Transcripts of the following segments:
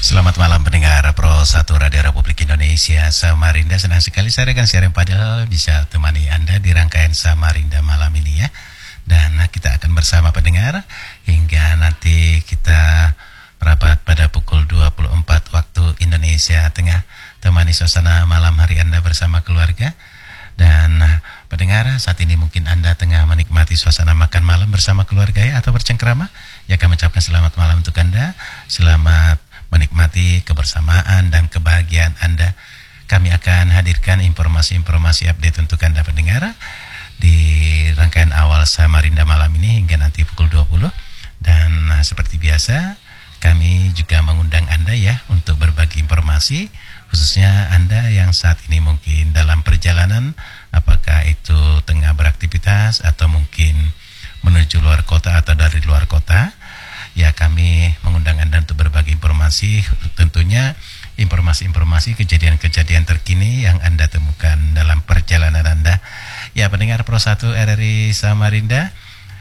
Selamat malam pendengar Pro 1 Radio Republik Indonesia Samarinda. Senang sekali saya rekan Syarif Fadil bisa temani Anda di rangkaian Samarinda malam ini ya. Dan kita akan bersama pendengar hingga nanti kita merapat pada pukul 24 waktu Indonesia Tengah. Temani suasana malam hari Anda bersama keluarga. Dan pendengar, saat ini mungkin Anda tengah menikmati suasana makan malam bersama keluarga ya, atau bercengkrama. Ya, kami ucapkan selamat malam untuk Anda. Selamat menikmati kebersamaan dan kebahagiaan Anda. Kami akan hadirkan informasi-informasi update untuk Anda pendengar di rangkaian awal Samarinda malam ini hingga nanti pukul 20. Dan seperti biasa, kami juga mengundang Anda ya untuk berbagi informasi, khususnya Anda yang saat ini mungkin dalam perjalanan, apakah itu tengah beraktivitas atau mungkin menuju luar kota atau dari luar kota. Ya, kami mengundang Anda untuk berbagi informasi, tentunya informasi-informasi kejadian-kejadian terkini yang Anda temukan dalam perjalanan Anda. Ya, pendengar Pro 1 RRI Samarinda,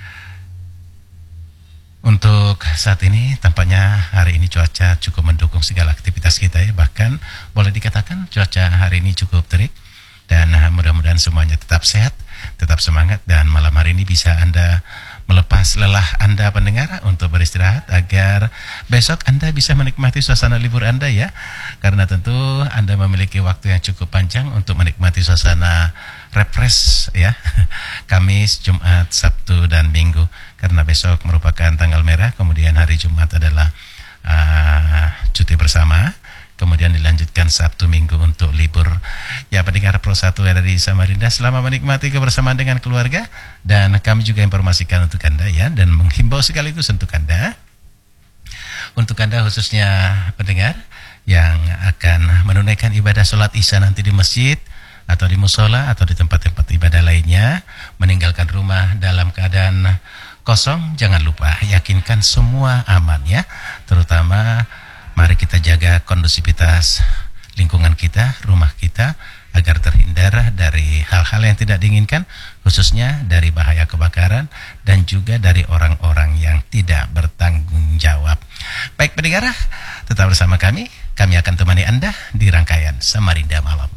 untuk saat ini tampaknya hari ini cuaca cukup mendukung segala aktivitas kita ya. Bahkan boleh dikatakan cuaca hari ini cukup terik. Dan mudah-mudahan semuanya tetap sehat, tetap semangat, dan malam hari ini bisa Anda melepas lelah Anda pendengar untuk beristirahat agar besok Anda bisa menikmati suasana libur Anda ya. Karena tentu Anda memiliki waktu yang cukup panjang untuk menikmati suasana refresh ya. Kamis, Jumat, Sabtu, dan Minggu. Karena besok merupakan tanggal merah, kemudian hari Jumat adalah cuti bersama. Kemudian dilanjutkan Sabtu Minggu untuk libur. Ya, pendengar Pro 1 RRI Samarinda, selamat menikmati kebersamaan dengan keluarga. Dan kami juga informasikan untuk Anda ya, dan menghimbau sekaligus untuk Anda khususnya pendengar yang akan menunaikan ibadah sholat isya nanti di masjid atau di musola atau di tempat-tempat ibadah lainnya, meninggalkan rumah dalam keadaan kosong, jangan lupa yakinkan semua aman ya. Terutama mari kita jaga kondusivitas lingkungan kita, rumah kita, agar terhindar dari hal-hal yang tidak diinginkan, khususnya dari bahaya kebakaran dan juga dari orang-orang yang tidak bertanggung jawab. Baik pendengar, tetap bersama kami akan temani Anda di rangkaian Samarinda Malam.